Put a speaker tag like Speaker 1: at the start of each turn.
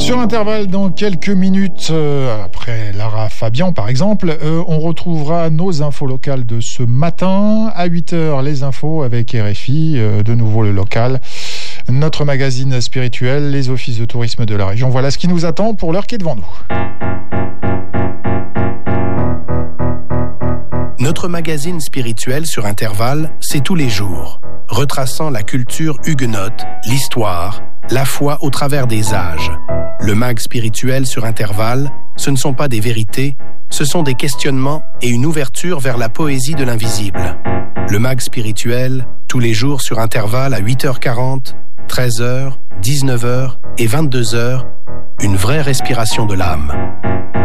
Speaker 1: Sur Intervalle, dans quelques minutes, après Lara Fabian par exemple, on retrouvera nos infos locales de ce matin. À 8h, les infos avec RFI, de nouveau le local. Notre magazine spirituel, les offices de tourisme de la région. Voilà ce qui nous attend pour l'heure qui est devant nous.
Speaker 2: Notre magazine spirituel sur Intervalle, c'est tous les jours, retraçant la culture huguenote, l'histoire, la foi au travers des âges. Le mag spirituel sur Intervalle, ce ne sont pas des vérités, ce sont des questionnements et une ouverture vers la poésie de l'invisible. Le mag spirituel, tous les jours sur Intervalle à 8h40, 13h, 19h et 22h, une vraie respiration de l'âme.